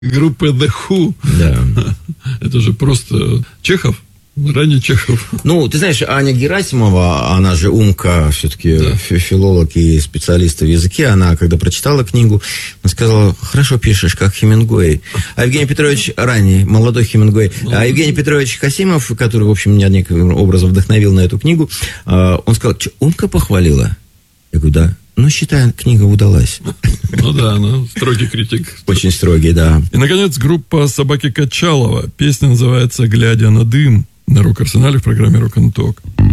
группы The Who. Да. Это же просто Чехов. Ранее Чехов. Ну, ты знаешь, Аня Герасимова, она же умка, все-таки филолог и специалист в языке, она, когда прочитала книгу, она сказала: хорошо пишешь, как Хемингуэй. А Евгений Петрович, ранний, молодой Хемингуэй, а Евгений Петрович Касимов, который, в общем, меня некоторым образом вдохновил на эту книгу, он сказал: что, умка похвалила? Я говорю: да. Ну, считай, книга удалась. Ну да, она строгий критик. Очень строгий, да. И, наконец, группа «Собаки Качалова». Песня называется «Глядя на дым». На Рок-Арсенале в программе «Рок-н-Ток».